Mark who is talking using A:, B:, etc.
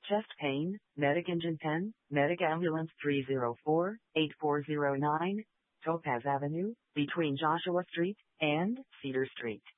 A: chest pain, Medic Engine 10, Medic Ambulance 304-8409, Topaz Avenue, between Joshua Street and Cedar Street.